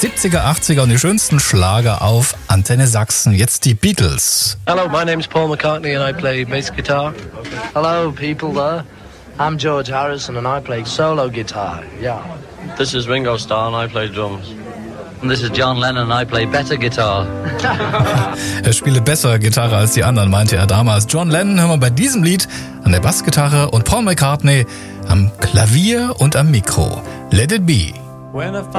70er, 80er und die schönsten Schlager auf Antenne Sachsen. Jetzt die Beatles. Hello, my name's Paul McCartney and I play bass guitar. Hello, people there. I'm George Harrison and I play solo guitar. Yeah. This is Ringo Starr and I play drums. And this is John Lennon and I play better guitar. Er spiele besser Gitarre als die anderen, meinte er damals. John Lennon hören wir bei diesem Lied an der Bassgitarre und Paul McCartney am Klavier und am Mikro. Let it be.